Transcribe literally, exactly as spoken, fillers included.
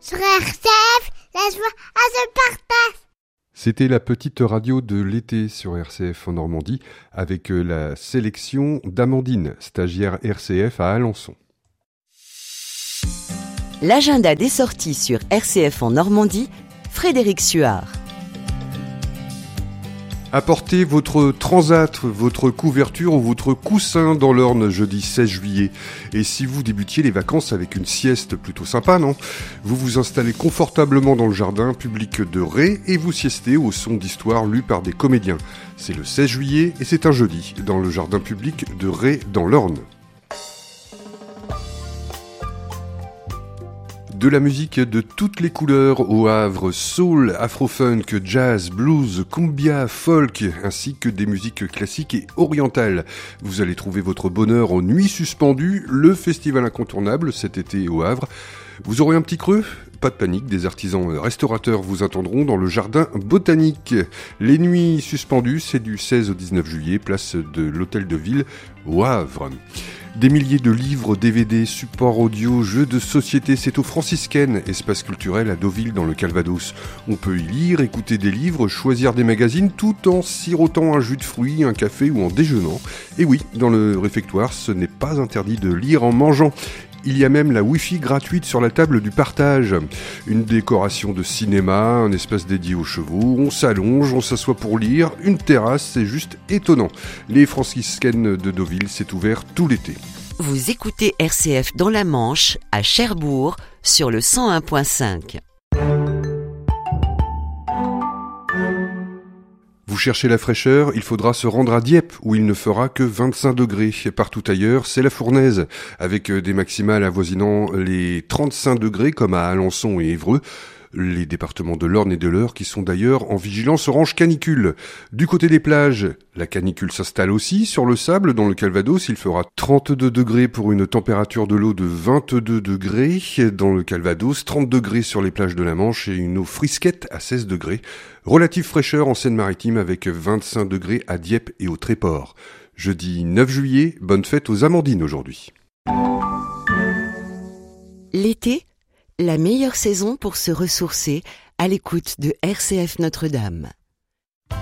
Sur R C F, la joie à se partage. C'était la petite radio de l'été sur R C F en Normandie avec la sélection d'Amandine, stagiaire R C F à Alençon. L'agenda des sorties sur R C F en Normandie, Frédéric Suard. Apportez votre transat, votre couverture ou votre coussin dans l'Orne jeudi seize juillet. Et si vous débutiez les vacances avec une sieste plutôt sympa, non ? Vous vous installez confortablement dans le jardin public de Ré et vous siestez au son d'histoires lues par des comédiens. C'est le seize juillet et c'est un jeudi dans le jardin public de Ré dans l'Orne. De la musique de toutes les couleurs au Havre, soul, afro-funk, jazz, blues, cumbia, folk, ainsi que des musiques classiques et orientales. Vous allez trouver votre bonheur en Nuit Suspendue, le festival incontournable cet été au Havre. Vous aurez un petit creux ? Pas de panique, des artisans restaurateurs vous attendront dans le jardin botanique. Les Nuits Suspendues, c'est du seize au dix-neuf juillet, place de l'Hôtel de Ville au Havre. Des milliers de livres, D V D, supports audio, jeux de société, c'est au Franciscaine, espace culturel à Deauville dans le Calvados. On peut y lire, écouter des livres, choisir des magazines tout en sirotant un jus de fruits, un café ou en déjeunant. Et oui, dans le réfectoire, ce n'est pas interdit de lire en mangeant. Il y a même la Wi-Fi gratuite sur la table du partage. Une décoration de cinéma, un espace dédié aux chevaux, on s'allonge, on s'assoit pour lire, une terrasse, c'est juste étonnant. Les franciscaines de Deauville, c'est ouvert tout l'été. Vous écoutez R C F dans la Manche, à Cherbourg, sur le cent un virgule cinq. Vous cherchez la fraîcheur, il faudra se rendre à Dieppe, où il ne fera que vingt-cinq degrés. Partout ailleurs, c'est la fournaise, avec des maximales avoisinant les trente-cinq degrés, comme à Alençon et Évreux. Les départements de l'Orne et de l'Eure qui sont d'ailleurs en vigilance orange canicule. Du côté des plages, la canicule s'installe aussi sur le sable. Dans le Calvados, il fera trente-deux degrés pour une température de l'eau de vingt-deux degrés. Dans le Calvados, trente degrés sur les plages de la Manche et une eau frisquette à seize degrés. Relative fraîcheur en Seine-Maritime avec vingt-cinq degrés à Dieppe et au Tréport. Jeudi neuf juillet, bonne fête aux Amandines aujourd'hui. L'été, la meilleure saison pour se ressourcer à l'écoute de R C F Notre-Dame.